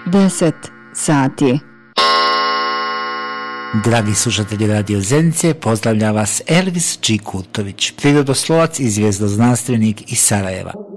10 sati. Dragi slušatelji Radio Zenice, pozdravlja vas Elvis G. Kurtović, prirodoslovac i zvijezdoznanstvenik iz Sarajeva.